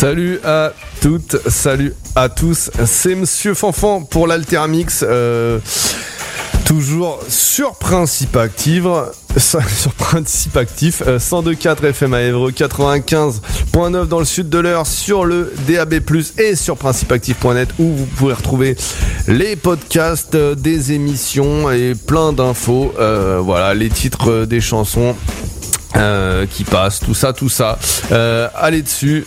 Salut à toutes, salut à tous, c'est Monsieur Fanfan pour l'Altermix, toujours sur Principe Actif, 102.4 FM à Évreux, 95.9 dans le sud de l'Eure, sur le DAB+, et sur principeactif.net où vous pouvez retrouver les podcasts des émissions et plein d'infos, voilà, les titres des chansons qui passent, tout ça, allez dessus,